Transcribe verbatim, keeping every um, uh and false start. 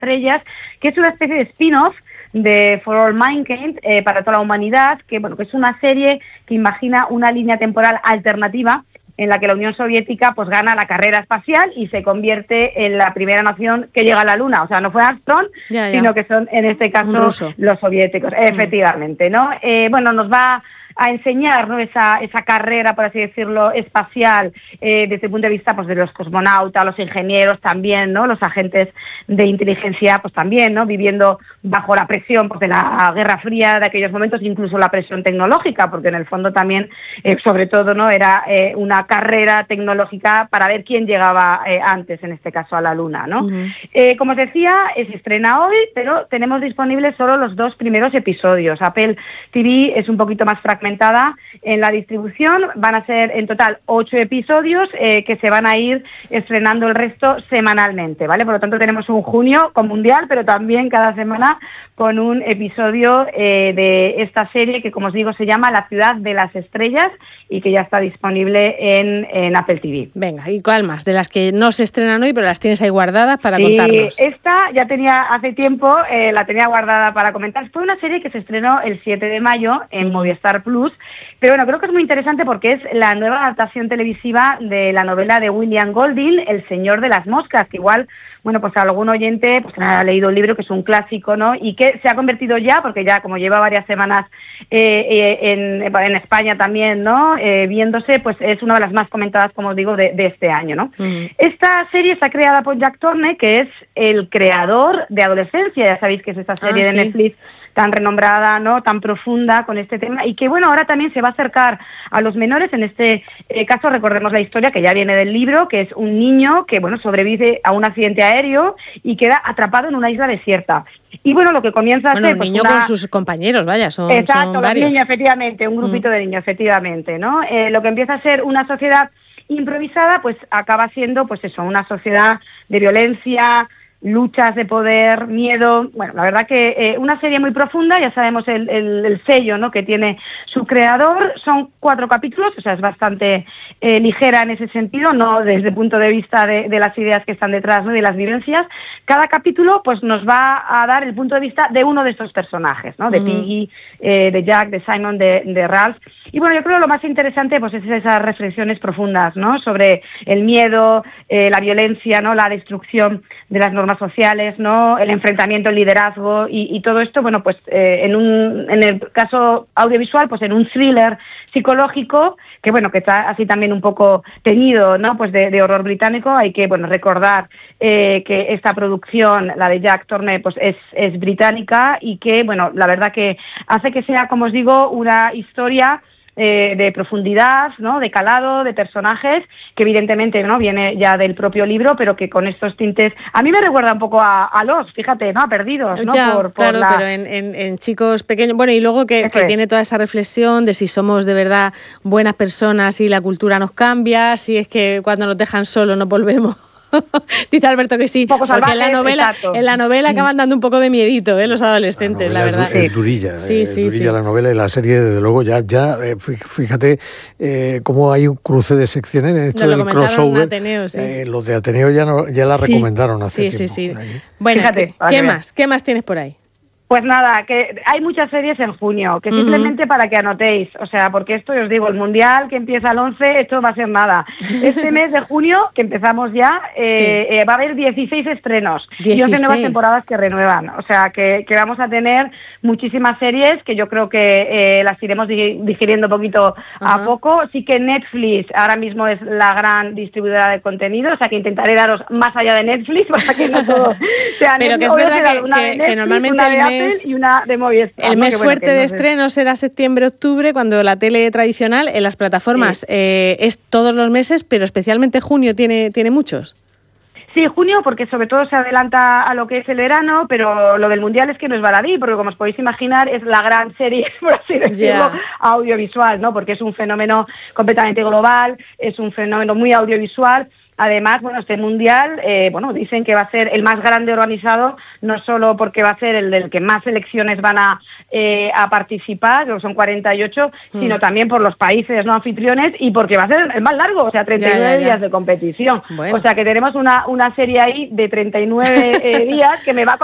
Estrellas, que es una especie de spin-off de For All Mankind, eh, para toda la humanidad, que bueno, que es una serie que imagina una línea temporal alternativa en la que la Unión Soviética pues gana la carrera espacial y se convierte en la primera nación que llega a la Luna. O sea, no fue Armstrong, ya, ya. sino que son en este caso los soviéticos. Mm. Efectivamente, ¿no? Eh, bueno, nos va a enseñar, ¿no?, esa esa carrera, por así decirlo, espacial, eh, desde el punto de vista pues de los cosmonautas, los ingenieros también, ¿no?, los agentes de inteligencia pues también, ¿no?, viviendo bajo la presión pues de la Guerra Fría de aquellos momentos, incluso la presión tecnológica, porque en el fondo también, eh, sobre todo, ¿no?, era eh, una carrera tecnológica para ver quién llegaba eh, antes, en este caso a la Luna, ¿no? Uh-huh. Eh, como os decía, eh, se estrena hoy, pero tenemos disponibles solo los dos primeros episodios. Apple T V es un poquito más fragmentada en la distribución, van a ser en total ocho episodios eh, que se van a ir estrenando el resto semanalmente, ¿vale? Por lo tanto tenemos un junio con Mundial, pero también cada semana con un episodio eh, de esta serie que, como os digo, se llama La Ciudad de las Estrellas y que ya está disponible en, en Apple T V. Venga, ¿y cuál más? De las que no se estrenan hoy, pero las tienes ahí guardadas para sí, contarnos. Esta ya tenía hace tiempo, eh, la tenía guardada para comentar. Fue una serie que se estrenó el siete de mayo en uh-huh. Movistar Plus, pero bueno, creo que es muy interesante porque es la nueva adaptación televisiva de la novela de William Golding, El Señor de las Moscas, que igual, bueno, pues algún oyente pues ha leído el libro, que es un clásico, ¿no? Y que se ha convertido ya, porque ya como lleva varias semanas eh, eh, en, en España también, ¿no?, eh, viéndose, pues es una de las más comentadas, como os digo, de, de este año, ¿no? Uh-huh. Esta serie está creada por Jack Turner, que es el creador de Adolescencia, ya sabéis que es esta serie ah, de sí. Netflix tan renombrada, ¿no?, tan profunda con este tema, y que, bueno, ahora también se va a acercar a los menores. En este eh, caso, recordemos la historia que ya viene del libro, que es un niño que, bueno, sobrevive a un accidente aéreo y queda atrapado en una isla desierta. Y bueno, lo que comienza bueno, a ser... un pues, niño una... con sus compañeros, vaya, son, Exacto, son los varios. niños, efectivamente, un grupito mm. de niños, efectivamente, ¿no? Eh, lo que empieza a ser una sociedad improvisada, pues acaba siendo, pues eso, una sociedad de violencia, luchas de poder, miedo. Bueno, la verdad que eh, una serie muy profunda, ya sabemos el, el, el sello, ¿no?, que tiene su creador. Son cuatro capítulos, o sea, es bastante eh, ligera en ese sentido, no desde el punto de vista de, de las ideas que están detrás, ¿no?, de las vivencias. Cada capítulo pues nos va a dar el punto de vista de uno de estos personajes, ¿no?, de uh-huh. Piggy, eh, de Jack, de Simon, de, de Ralph. Y bueno, yo creo que lo más interesante pues es esas reflexiones profundas, ¿no?, sobre el miedo, eh, la violencia, ¿no?, la destrucción de las normas sociales, ¿no?, el enfrentamiento, el liderazgo y, y todo esto, bueno, pues eh, en un en el caso audiovisual, pues en un thriller psicológico que, bueno, que está así también un poco teñido, ¿no?, pues de, de horror británico. Hay que, bueno, recordar eh, que esta producción, la de Jack Turner, pues es, es británica y que, bueno, la verdad que hace que sea, como os digo, una historia Eh, de profundidad, ¿no?, de calado, de personajes, que evidentemente no viene ya del propio libro, pero que con estos tintes a mí me recuerda un poco a, a los, fíjate, ¿no?, a Perdidos, ¿no? Ya, por, por claro, la... pero en, en, en chicos pequeños. Bueno, y luego que, que tiene toda esa reflexión de si somos de verdad buenas personas y la cultura nos cambia, si es que cuando nos dejan solos nos volvemos. Dice Alberto que sí, porque salvaje, en la novela exacto. en la novela acaban dando un poco de miedito, ¿eh?, los adolescentes, la, la verdad. Es, es durilla, sí, eh, sí, durilla sí. la novela y la serie, desde luego, ya, ya fíjate eh, cómo hay un cruce de secciones en esto Nos del crossover. Ateneo, sí. eh, los de Ateneo ya, no, ya la recomendaron sí. hace sí, tiempo. Sí, sí, sí. Bueno, fíjate, ¿qué, ¿qué más? ¿Qué más tienes por ahí? Pues nada, que hay muchas series en junio, que uh-huh. simplemente para que anotéis, o sea, porque esto, os digo, el Mundial que empieza el once, esto va a ser nada. Este mes de junio, que empezamos ya, eh, sí. eh, va a haber dieciséis estrenos dieciséis. Y once nuevas temporadas que renuevan, o sea, que, que vamos a tener muchísimas series que yo creo que eh, las iremos digiriendo poquito uh-huh. a poco. Sí que Netflix ahora mismo es la gran distribuidora de contenido, o sea, que intentaré daros más allá de Netflix para que no todo sea Pero Netflix. que es verdad que, que, Netflix, que normalmente el mes y una de Movistar, el mes ¿no? fuerte bueno, de no estreno será septiembre-octubre, cuando la tele tradicional en las plataformas sí. eh, es todos los meses, pero especialmente junio tiene, tiene muchos. Sí, junio, porque sobre todo se adelanta a lo que es el verano, pero lo del Mundial es que no es baladí, porque como os podéis imaginar es la gran serie, por así decirlo, yeah. audiovisual, ¿no? Porque es un fenómeno completamente global, es un fenómeno muy audiovisual. Además, bueno, este mundial, eh, bueno, dicen que va a ser el más grande organizado, no solo porque va a ser el del que más selecciones van a, eh, a participar, que son cuarenta y ocho, mm. sino también por los países no anfitriones y porque va a ser el más largo, o sea, treinta y nueve ya, ya, ya. días de competición. Bueno. O sea, que tenemos una, una serie ahí de treinta y nueve eh, días que me va a